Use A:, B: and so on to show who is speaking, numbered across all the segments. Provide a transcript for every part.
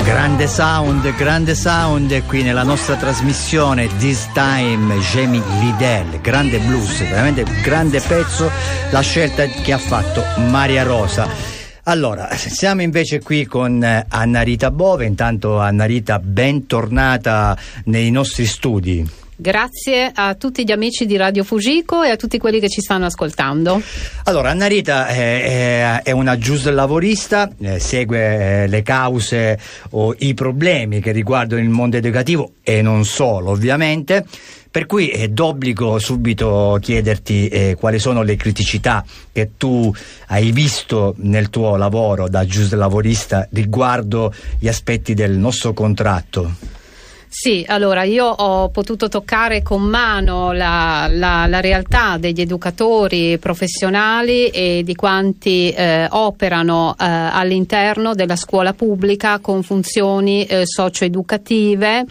A: Grande sound qui nella nostra trasmissione This Time Jamie Lidell, grande blues, veramente grande pezzo, la scelta che ha fatto Maria Rosa. Allora, siamo invece qui con Anna Rita Bove. Intanto Anna Rita, bentornata nei nostri studi.
B: Grazie a tutti gli amici di Radio Fujiko e a tutti quelli che ci stanno ascoltando.
A: Allora, Anna Rita è una giuslavorista, segue le cause o i problemi che riguardano il mondo educativo e non solo, ovviamente. Per cui è d'obbligo subito chiederti quali sono le criticità che tu hai visto nel tuo lavoro da giuslavorista riguardo gli aspetti del nostro contratto.
B: Sì, allora io ho potuto toccare con mano la realtà degli educatori professionali e di quanti operano all'interno della scuola pubblica con funzioni socio-educative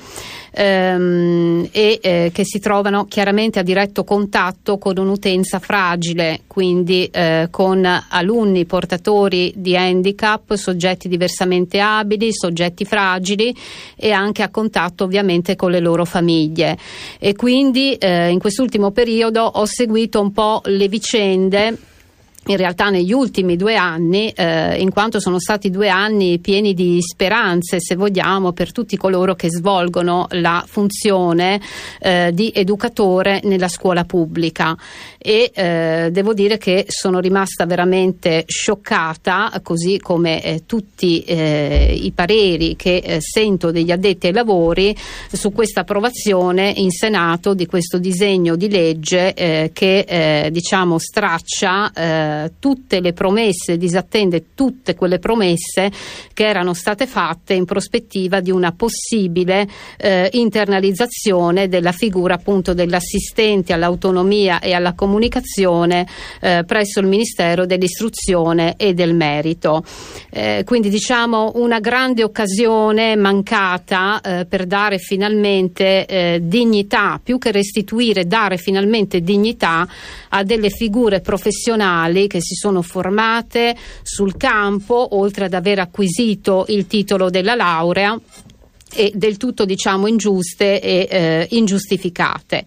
B: e che si trovano chiaramente a diretto contatto con un'utenza fragile, quindi con alunni portatori di handicap, soggetti diversamente abili, soggetti fragili e anche a contatto ovviamente con le loro famiglie. E quindi in quest'ultimo periodo ho seguito un po' le vicende, in realtà negli ultimi 2 anni, in quanto sono stati 2 anni pieni di speranze, se vogliamo, per tutti coloro che svolgono la funzione di educatore nella scuola pubblica. E devo dire che sono rimasta veramente scioccata, così come tutti i pareri che sento degli addetti ai lavori su questa approvazione in Senato di questo disegno di legge che diciamo straccia tutte le promesse, disattende tutte quelle promesse che erano state fatte in prospettiva di una possibile internalizzazione della figura appunto dell'assistente all'autonomia e alla comunicazione presso il Ministero dell'Istruzione e del Merito. Quindi diciamo una grande occasione mancata per dare finalmente dignità, più che restituire, dare finalmente dignità a delle figure professionali che si sono formate sul campo, oltre ad aver acquisito il titolo della laurea, e del tutto diciamo ingiuste e ingiustificate.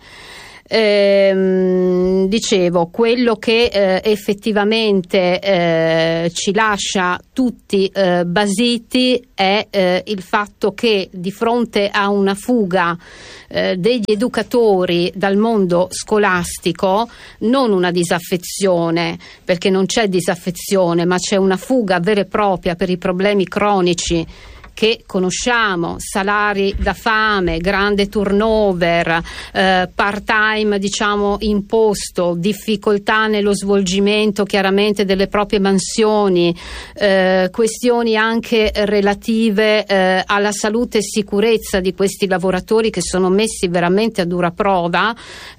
B: Dicevo, quello che effettivamente ci lascia tutti basiti è il fatto che di fronte a una fuga degli educatori dal mondo scolastico, non una disaffezione, perché non c'è disaffezione, ma c'è una fuga vera e propria per i problemi cronici che conosciamo, salari da fame, grande turnover, part-time diciamo imposto, difficoltà nello svolgimento chiaramente delle proprie mansioni, questioni anche relative alla salute e sicurezza di questi lavoratori che sono messi veramente a dura prova,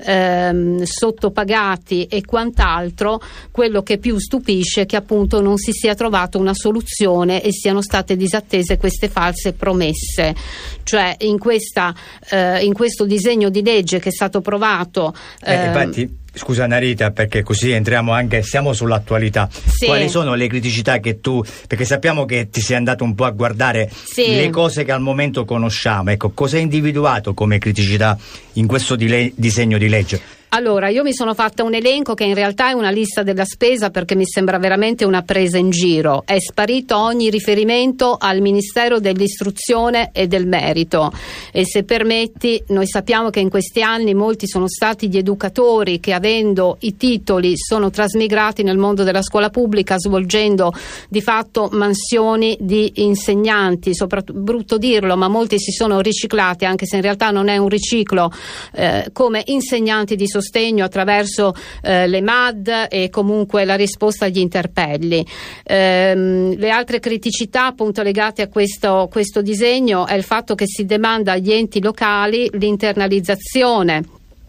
B: sottopagati e quant'altro. Quello che più stupisce è che appunto non si sia trovato una soluzione e siano state disattese queste false promesse. Cioè in questo disegno di legge che è stato approvato
A: infatti, scusa Narita, perché così entriamo anche, siamo sull'attualità. Sì. Quali sono le criticità che tu, perché sappiamo che ti sei andato un po' a guardare le cose che al momento conosciamo, ecco, cosa hai individuato come criticità in questo disegno di legge?
B: Allora, io mi sono fatta un elenco che in realtà è una lista della spesa, perché mi sembra veramente una presa in giro. È sparito ogni riferimento al Ministero dell'Istruzione e del Merito. E se permetti, noi sappiamo che in questi anni molti sono stati gli educatori che, avendo i titoli, sono trasmigrati nel mondo della scuola pubblica, svolgendo di fatto mansioni di insegnanti. Soprattutto, brutto dirlo, ma molti si sono riciclati, anche se in realtà non è un riciclo, come insegnanti di sostegno attraverso le MAD e comunque la risposta agli interpelli. Le altre criticità appunto legate a questo disegno è il fatto che si demanda agli enti locali l'internalizzazione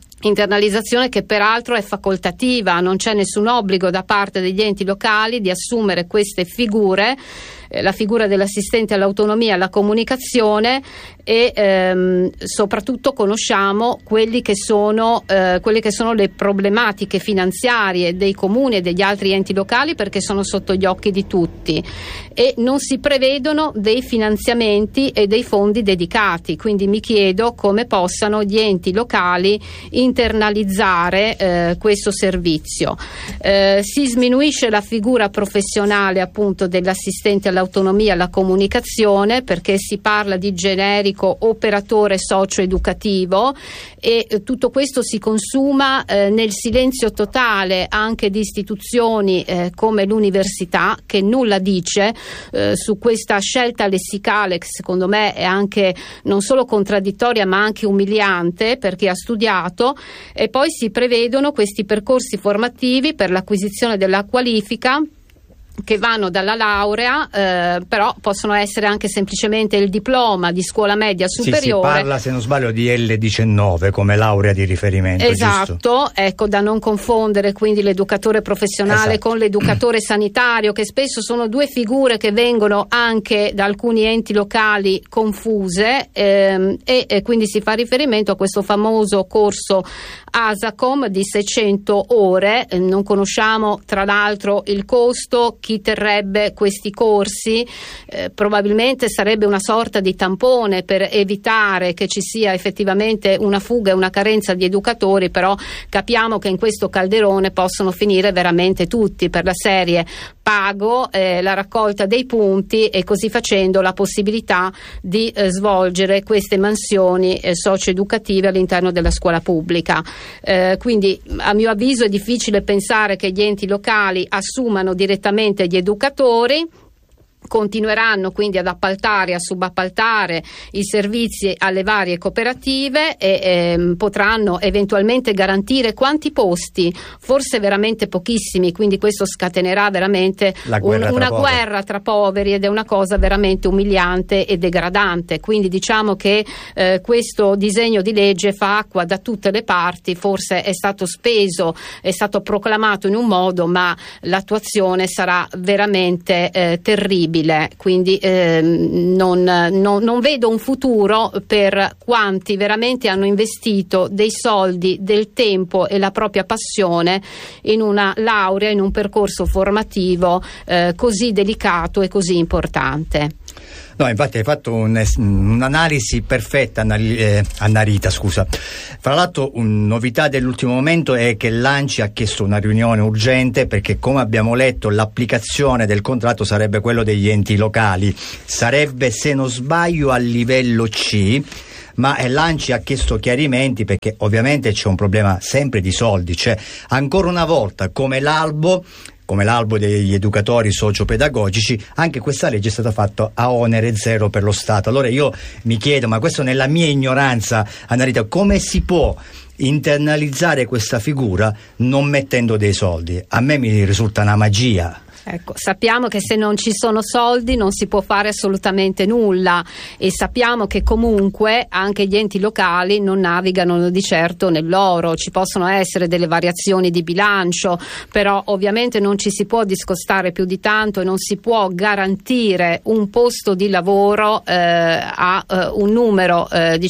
B: che peraltro è facoltativa, non c'è nessun obbligo da parte degli enti locali di assumere queste figure la figura dell'assistente all'autonomia e alla comunicazione, e soprattutto conosciamo quelle che sono le problematiche finanziarie dei comuni e degli altri enti locali, perché sono sotto gli occhi di tutti, e non si prevedono dei finanziamenti e dei fondi dedicati. Quindi mi chiedo come possano gli enti locali internalizzare questo servizio. Si sminuisce la figura professionale appunto dell'assistente all'autonomia e alla comunicazione, perché si parla di generico operatore socio-educativo, e tutto questo si consuma nel silenzio totale anche di istituzioni come l'università, che nulla dice su questa scelta lessicale, che secondo me è anche non solo contraddittoria ma anche umiliante per chi ha studiato. E poi si prevedono questi percorsi formativi per l'acquisizione della qualifica, che vanno dalla laurea, però possono essere anche semplicemente il diploma di scuola media superiore.
A: Si parla, se non sbaglio, di L19 come laurea di riferimento.
B: Esatto,
A: giusto?
B: Ecco, da non confondere quindi l'educatore professionale con l'educatore sanitario, che spesso sono due figure che vengono anche da alcuni enti locali confuse, e quindi si fa riferimento a questo famoso corso ASACOM di 600 ore. Non conosciamo tra l'altro il costo, chi terrebbe questi corsi. Probabilmente sarebbe una sorta di tampone per evitare che ci sia effettivamente una fuga e una carenza di educatori, però capiamo che in questo calderone possono finire veramente tutti, per la serie pago la raccolta dei punti e così facendo la possibilità di svolgere queste mansioni socio-educative all'interno della scuola pubblica. Quindi a mio avviso è difficile pensare che gli enti locali assumano direttamente gli educatori. Continueranno quindi ad appaltare, a subappaltare i servizi alle varie cooperative e potranno eventualmente garantire quanti posti? Forse veramente pochissimi, quindi questo scatenerà veramente una guerra tra poveri, ed è una cosa veramente umiliante e degradante. Quindi diciamo che questo disegno di legge fa acqua da tutte le parti. Forse è stato speso, è stato proclamato in un modo, ma l'attuazione sarà veramente terribile. Quindi non vedo un futuro per quanti veramente hanno investito dei soldi, del tempo e la propria passione in una laurea, in un percorso formativo così delicato e così importante.
A: No, infatti hai fatto un'analisi perfetta, Annarita, scusa. Fra l'altro, novità dell'ultimo momento è che l'ANCI ha chiesto una riunione urgente, perché come abbiamo letto l'applicazione del contratto sarebbe quello degli enti locali, sarebbe, se non sbaglio, a livello C, ma l'ANCI ha chiesto chiarimenti, perché ovviamente c'è un problema sempre di soldi. Cioè, ancora una volta, come l'albo degli educatori socio-pedagogici, anche questa legge è stata fatta a onere zero per lo Stato. Allora io mi chiedo, ma questo nella mia ignoranza, Annarita, come si può internalizzare questa figura non mettendo dei soldi? A me mi risulta una magia.
B: Ecco, sappiamo che se non ci sono soldi non si può fare assolutamente nulla, e sappiamo che comunque anche gli enti locali non navigano di certo nell'oro. Ci possono essere delle variazioni di bilancio, però ovviamente non ci si può discostare più di tanto e non si può garantire un posto di lavoro a un numero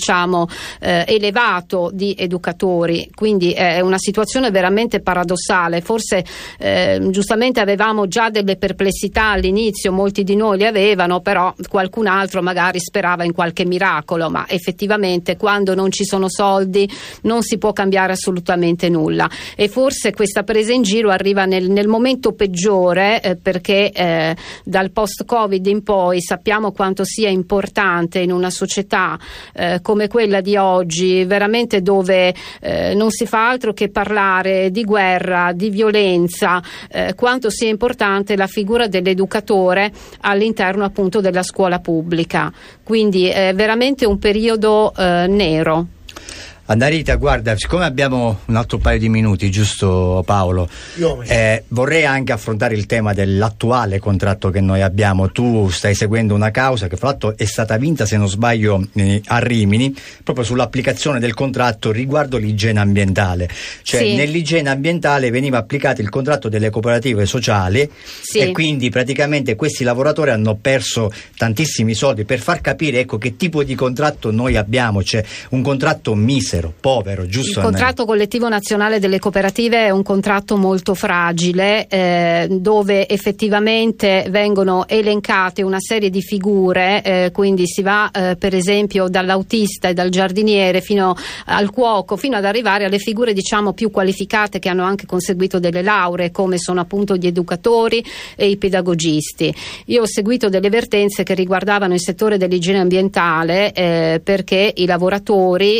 B: elevato di educatori. Quindi è una situazione veramente paradossale. Forse giustamente avevamo già delle perplessità all'inizio, molti di noi le avevano, però qualcun altro magari sperava in qualche miracolo, ma effettivamente quando non ci sono soldi non si può cambiare assolutamente nulla. E forse questa presa in giro arriva nel momento peggiore, perché dal post-Covid in poi sappiamo quanto sia importante in una società come quella di oggi, veramente dove non si fa altro che parlare di guerra, di violenza, quanto sia importante la figura dell'educatore all'interno appunto della scuola pubblica. Quindi è veramente un periodo nero.
A: Annarita, guarda, siccome abbiamo un altro paio di minuti, giusto Paolo, vorrei anche affrontare il tema dell'attuale contratto che noi abbiamo. Tu stai seguendo una causa che fra l'altro è stata vinta, se non sbaglio, a Rimini, proprio sull'applicazione del contratto riguardo l'igiene ambientale. Cioè
B: sì.
A: Nell'igiene ambientale veniva applicato il contratto delle cooperative sociali, sì. E quindi praticamente questi lavoratori hanno perso tantissimi soldi. Per far capire, ecco, che tipo di contratto noi abbiamo, cioè un contratto misero, povero, giusto?
B: Il contratto collettivo nazionale delle cooperative è un contratto molto fragile, dove effettivamente vengono elencate una serie di figure, quindi si va per esempio dall'autista e dal giardiniere fino al cuoco, fino ad arrivare alle figure diciamo più qualificate che hanno anche conseguito delle lauree, come sono appunto gli educatori e i pedagogisti. Io ho seguito delle vertenze che riguardavano il settore dell'igiene ambientale, perché i lavoratori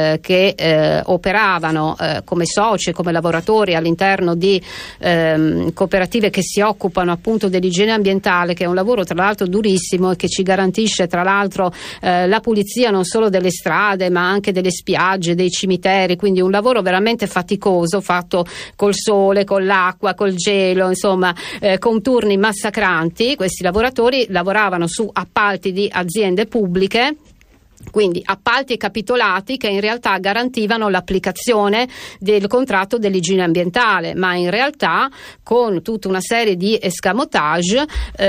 B: che operavano come soci, come lavoratori all'interno di cooperative che si occupano appunto dell'igiene ambientale, che è un lavoro tra l'altro durissimo e che ci garantisce tra l'altro la pulizia non solo delle strade ma anche delle spiagge, dei cimiteri, quindi un lavoro veramente faticoso, fatto col sole, con l'acqua, col gelo, insomma con turni massacranti. Questi lavoratori lavoravano su appalti di aziende pubbliche, quindi appalti e capitolati che in realtà garantivano l'applicazione del contratto dell'igiene ambientale, ma in realtà con tutta una serie di escamotage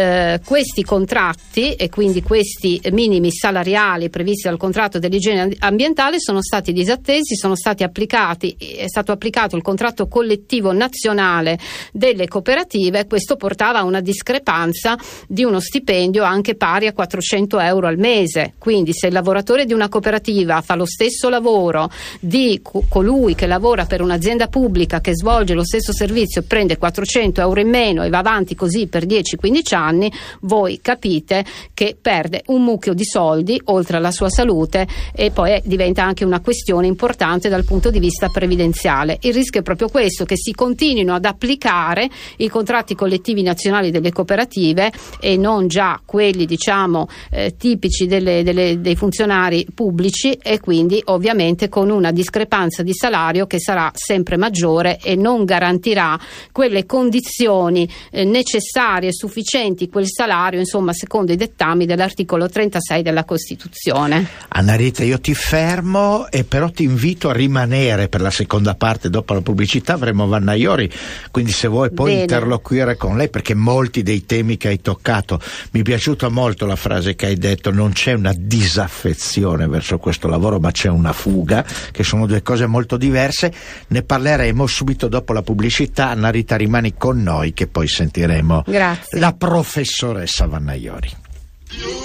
B: questi contratti e quindi questi minimi salariali previsti dal contratto dell'igiene ambientale sono stati disattesi, sono stati applicati, è stato applicato il contratto collettivo nazionale delle cooperative. Questo portava a una discrepanza di uno stipendio anche pari a 400 euro al mese. Quindi se il lavoratore di una cooperativa fa lo stesso lavoro di colui che lavora per un'azienda pubblica che svolge lo stesso servizio, prende 400 euro in meno e va avanti così per 10-15 anni, voi capite che perde un mucchio di soldi oltre alla sua salute, e poi diventa anche una questione importante dal punto di vista previdenziale. Il rischio è proprio questo, che si continuino ad applicare i contratti collettivi nazionali delle cooperative e non già quelli diciamo tipici dei funzionari pubblici, e quindi ovviamente con una discrepanza di salario che sarà sempre maggiore e non garantirà quelle condizioni necessarie e sufficienti, quel salario insomma secondo i dettami dell'articolo 36 della Costituzione.
C: Annarita, io ti fermo e però ti invito a rimanere per la seconda parte. Dopo la pubblicità avremo Vanna Iori, quindi se vuoi poi interloquire con lei, perché molti dei temi che hai toccato, mi è piaciuta molto la frase che hai detto, non c'è una disaffezione verso questo lavoro ma c'è una fuga, che sono due cose molto diverse. Ne parleremo subito dopo la pubblicità. Annarita, rimani con noi che poi sentiremo la professoressa Vanna Iori.